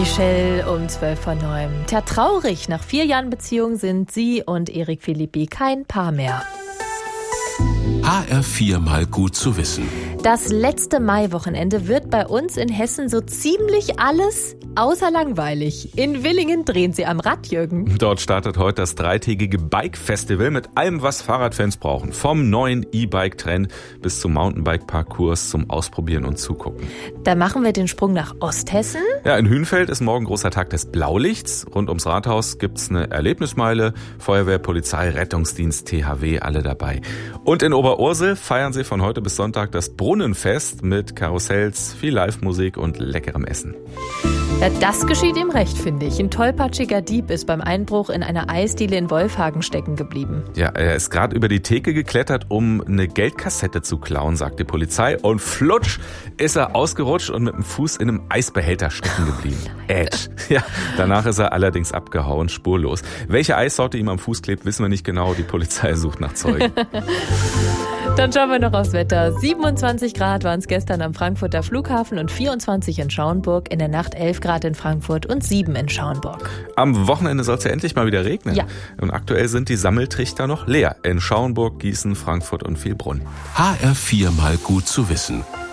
Michelle um 12:09. Tja, traurig. Nach 4 Jahren Beziehung sind sie und Erik Philippi kein Paar mehr. HR4 mal gut zu wissen. Das letzte Maiwochenende wird bei uns in Hessen so ziemlich alles außer langweilig. In Willingen drehen sie am Rad, Jürgen. Dort startet heute das 3-tägige Bike-Festival mit allem, was Fahrradfans brauchen. Vom neuen E-Bike-Trend bis zum Mountainbike-Parcours zum Ausprobieren und Zugucken. Da machen wir den Sprung nach Osthessen. Ja, in Hünfeld ist morgen großer Tag des Blaulichts. Rund ums Rathaus gibt's eine Erlebnismeile. Feuerwehr, Polizei, Rettungsdienst, THW, alle dabei. Und in Oberursel feiern sie von heute bis Sonntag das Brunnenfest mit Karussells, viel Live-Musik und leckerem Essen. Ja, das geschieht ihm recht, finde ich. Ein tollpatschiger Dieb ist beim Einbruch in eine Eisdiele in Wolfhagen stecken geblieben. Ja, er ist gerade über die Theke geklettert, um eine Geldkassette zu klauen, sagt die Polizei. Und flutsch ist er ausgerutscht und mit dem Fuß in einem Eisbehälter stecken geblieben. Ja, danach ist er allerdings abgehauen, spurlos. Welche Eissorte ihm am Fuß klebt, wissen wir nicht genau. Die Polizei sucht nach Zeugen. Dann schauen wir noch aufs Wetter. 27 Grad waren es gestern am Frankfurter Flughafen und 24 in Schauenburg. In der Nacht 11 Grad in Frankfurt und 7 in Schauenburg. Am Wochenende soll es ja endlich mal wieder regnen. Ja. Und aktuell sind die Sammeltrichter noch leer. In Schauenburg, Gießen, Frankfurt und Vielbrunn. HR4 mal gut zu wissen.